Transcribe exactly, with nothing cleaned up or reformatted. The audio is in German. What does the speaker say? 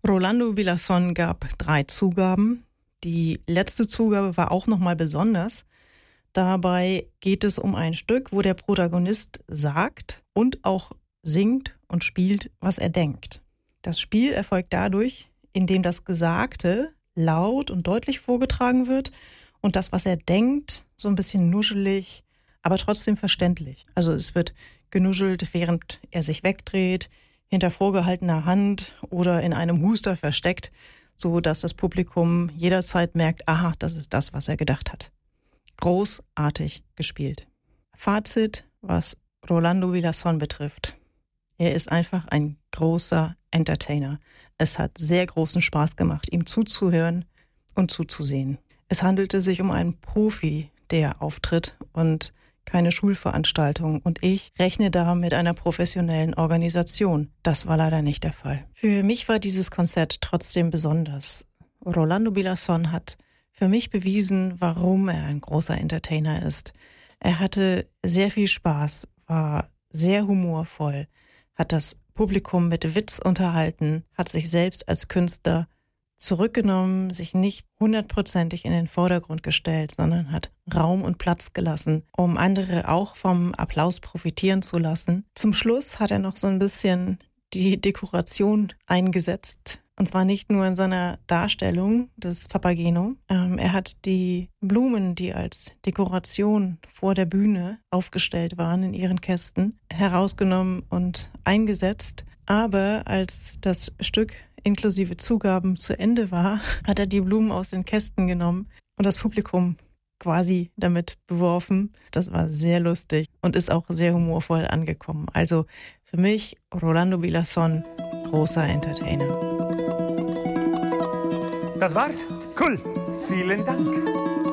Rolando Villazón gab drei Zugaben. Die letzte Zugabe war auch nochmal besonders. Dabei geht es um ein Stück, wo der Protagonist sagt und auch singt und spielt, was er denkt. Das Spiel erfolgt dadurch, indem das Gesagte laut und deutlich vorgetragen wird und das, was er denkt, so ein bisschen nuschelig, aber trotzdem verständlich. Also es wird genuschelt, während er sich wegdreht, hinter vorgehaltener Hand oder in einem Huster versteckt, so dass das Publikum jederzeit merkt, aha, das ist das, was er gedacht hat. Großartig gespielt. Fazit, was Rolando Villazón betrifft. Er ist einfach ein großer Entertainer. Es hat sehr großen Spaß gemacht, ihm zuzuhören und zuzusehen. Es handelte sich um einen Profi, der auftritt und keine Schulveranstaltung. Und ich rechne da mit einer professionellen Organisation. Das war leider nicht der Fall. Für mich war dieses Konzert trotzdem besonders. Rolando Villazón hat für mich bewiesen, warum er ein großer Entertainer ist. Er hatte sehr viel Spaß, war sehr humorvoll, hat das Publikum mit Witz unterhalten, hat sich selbst als Künstler zurückgenommen, sich nicht hundertprozentig in den Vordergrund gestellt, sondern hat Raum und Platz gelassen, um andere auch vom Applaus profitieren zu lassen. Zum Schluss hat er noch so ein bisschen die Dekoration eingesetzt. Und zwar nicht nur in seiner Darstellung des Papageno. Ähm, er hat die Blumen, die als Dekoration vor der Bühne aufgestellt waren in ihren Kästen, herausgenommen und eingesetzt. Aber als das Stück inklusive Zugaben zu Ende war, hat er die Blumen aus den Kästen genommen und das Publikum quasi damit beworfen. Das war sehr lustig und ist auch sehr humorvoll angekommen. Also für mich Rolando Villazón, großer Entertainer. Das war's? Cool. Vielen Dank.